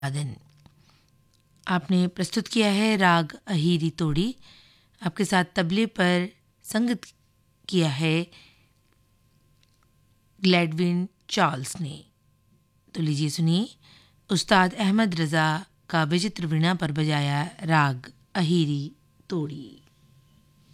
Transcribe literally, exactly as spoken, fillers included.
दिन आपने प्रस्तुत किया है राग अहीरी तोड़ी। आपके साथ तबले पर संगत किया है ग्लैडविन चार्ल्स ने। तो लीजिए सुनिए उस्ताद अहमद रज़ा का विचित्र वीणा पर बजाया राग अहीरी तोड़ी।